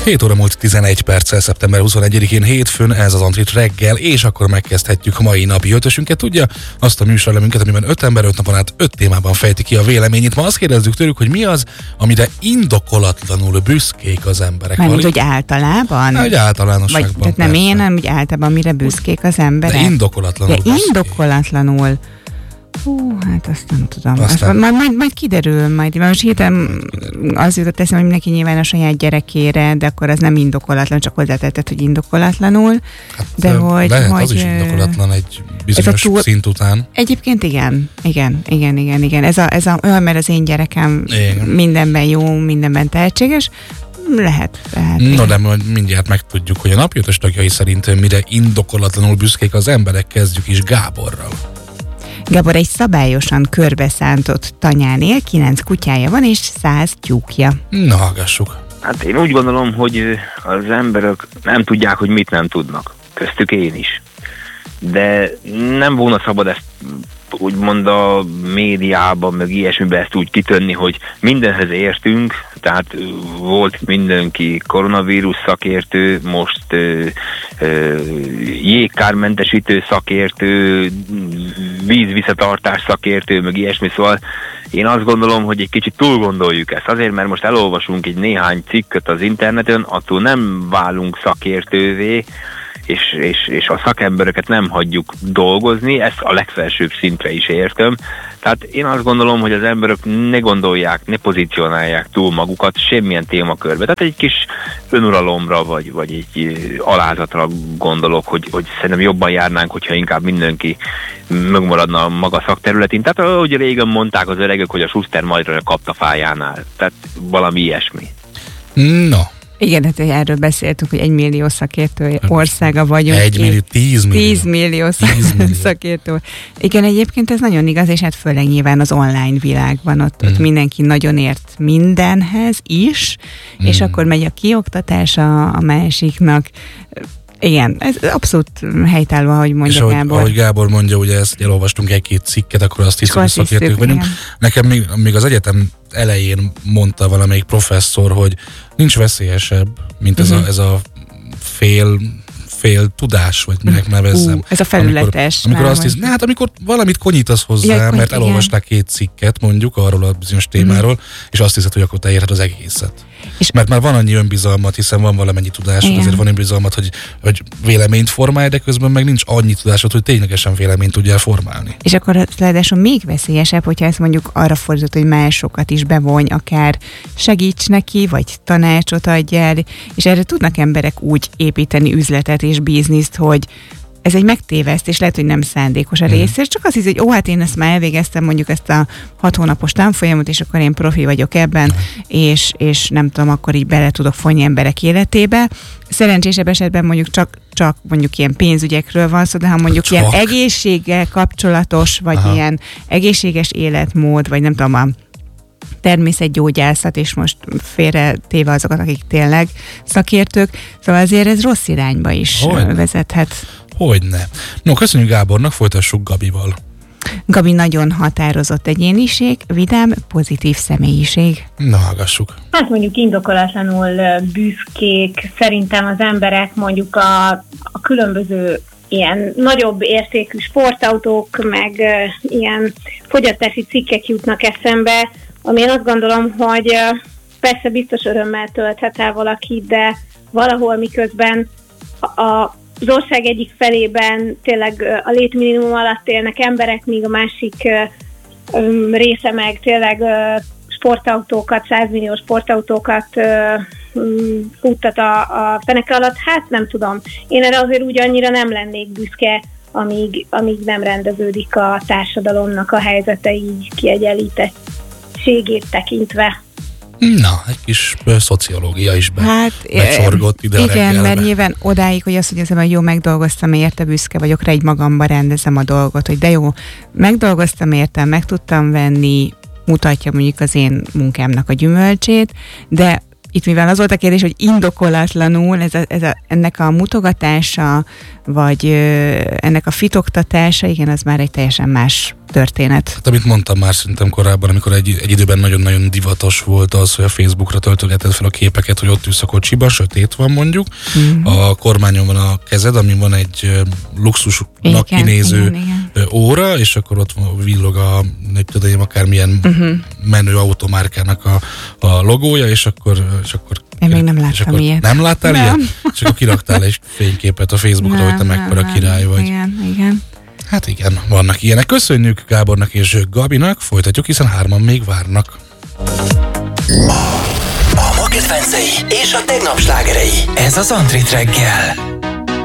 7 óra múlt 11 perccel, szeptember 21-én hétfőn, ez az Antrit reggel, és akkor megkezdhetjük a mai napi ötösünket. Tudja, azt a műsoreleminket, amiben 5 ember 5 napon át 5 témában fejti ki a véleményét. Ma azt kérdezzük tőlük, hogy mi az, amire indokolatlanul büszkék az emberek. Mert hogy általában? Hogy általánosságban. Tehát nem én, hanem hogy általában mire büszkék az emberek. De indokolatlanul büszkék. Indokolatlanul. Hú, hát azt nem tudom. Majd kiderül majd. Most hirtelen az jutott eszembe, hogy mindenki nyilván a saját gyerekére, de akkor az nem indokolatlan, csak hozzátetted, hogy indokolatlanul. Hát, de hogy, lehet, az is indokolatlan egy bizonyos szint után. Egyébként igen. Ez a olyan, mert az én gyerekem mindenben jó, mindenben tehetséges. Lehet. No, de mindjárt megtudjuk, hogy a napi ötös tagjai szerint mire indokolatlanul büszkék az emberek. Kezdjük is Gáborral. Gábor egy szabályosan körbeszántott tanyán él, 9 kutyája van és 100 tyúkja. Na, hallgassuk. Hát én úgy gondolom, hogy az emberek nem tudják, hogy mit nem tudnak. Köztük én is. De nem volna szabad ezt úgymond a médiában, meg ilyesmiben ezt úgy kitönni, hogy mindenhez értünk, tehát volt mindenki koronavírus szakértő, most jégkármentesítő szakértő, vízvisszatartás szakértő, meg ilyesmi, szóval én azt gondolom, hogy egy kicsit túl gondoljuk ezt. Azért, mert most elolvasunk egy néhány cikket az interneten, attól nem válunk szakértővé, és a szakembereket nem hagyjuk dolgozni, ezt a legfelsőbb szintre is értem. Tehát én azt gondolom, hogy az emberek ne gondolják, ne pozícionálják túl magukat semmilyen témakörbe. Tehát egy kis önuralomra, vagy egy alázatra gondolok, hogy szerintem jobban járnánk, hogyha inkább mindenki megmaradna a maga szakterületén. Tehát ahogy régen mondták az öregek, hogy a Schuster majdra kapta fájánál. Tehát valami ilyesmi. No. Igen, hát erről beszéltünk, hogy 1 millió szakértő országa vagyunk. 10 millió. 10 millió szakértő. Igen, egyébként ez nagyon igaz, és hát főleg nyilván az online világban, ott mindenki nagyon ért mindenhez is, és akkor megy a kioktatás a másiknak. Igen, ez abszolút helytálló, ahogy mondja Gábor. Ahogy Gábor mondja, ugye ezt elolvastunk egy-két cikket, akkor azt hiszem, hogy szakértők vagyunk. Nekem még az egyetem elején mondta valamelyik professzor, hogy nincs veszélyesebb, mint ez a fél tudás, vagy minek nevezzem. Ez a felületes. Amikor valamit konyítasz hozzá, mert elolvasták 2 cikket mondjuk arról a bizonyos témáról, és azt hiszed, hogy akkor te érted az egészet. Mert már van annyi önbizalmat, hiszen van valamennyi tudásod, azért van önbizalmat, hogy véleményt formálj, de közben meg nincs annyi tudásod, hogy ténylegesen véleményt tudjál formálni. És akkor ráadásul még veszélyesebb, hogyha ezt mondjuk arra fordított, hogy másokat is bevonj, akár segíts neki, vagy tanácsot adj el, és erre tudnak emberek úgy építeni üzletet és bizniszt, hogy ez egy megtévesztés, lehet, hogy nem szándékos a részér, csak azt hiszi, hogy hát én ezt már elvégeztem, mondjuk ezt a 6 hónapos tanfolyamot, és akkor én profi vagyok ebben, és nem tudom, akkor így bele tudok folyni emberek életébe. Szerencsésebb esetben mondjuk csak mondjuk ilyen pénzügyekről van szó, de ha mondjuk ilyen egészséggel kapcsolatos, vagy ilyen egészséges életmód, vagy nem tudom, a természetgyógyászat, és most félretéve azokat, akik tényleg szakértők, szóval azért ez rossz irányba is vezethet. Hogyne. No, köszönjük Gábornak, folytassuk Gabival. Gabi nagyon határozott egyéniség, vidám, pozitív személyiség. Na, hallgassuk. Hát mondjuk indokolatlanul büszkék szerintem az emberek mondjuk a különböző ilyen nagyobb értékű sportautók, meg ilyen fogyasztási cikkek jutnak eszembe, ami én azt gondolom, hogy persze biztos örömmel tölthet el valaki, de valahol miközben az ország egyik felében tényleg a létminimum alatt élnek emberek, míg a másik része meg tényleg sportautókat, 100 millió sportautókat futtat a feneke alatt. Hát nem tudom. Én erre azért úgy annyira nem lennék büszke, amíg nem rendeződik a társadalomnak a helyzete így kiegyenlítettségét tekintve. Na, egy kis szociológia is becsorgott ide. Igen, mert nyilván odáig, hogy azt mondja, hogy jó, megdolgoztam érte, büszke vagyok rá, egy magamba rendezem a dolgot, hogy de jó, megdolgoztam érte, meg tudtam venni, mutatja mondjuk az én munkámnak a gyümölcsét, de itt mivel az volt a kérdés, hogy indokolatlanul ennek a mutogatása, vagy ennek a fitoktatása, igen, az már egy teljesen más történet. Hát, amit mondtam már szerintem korábban, amikor egy időben nagyon-nagyon divatos volt az, hogy a Facebookra töltögeted fel a képeket, hogy ott ülsz a kocsiban, sötét van mondjuk, a kormányon van a kezed, amin van egy luxusnak kinéző óra, és akkor ott villog akármilyen menő automárkának a logója, és akkor én még nem láttam ilyet. Nem láttál ilyet? És akkor kiraktál egy fényképet a Facebookra, hogy te mekkora király vagy. Igen. Hát igen, vannak ilyenek. Köszönjük Gábornak és Gabinak, folytatjuk, hiszen 3-an még várnak. A ma kedvencei és a tegnap slágerei. Ez az Antrit reggel.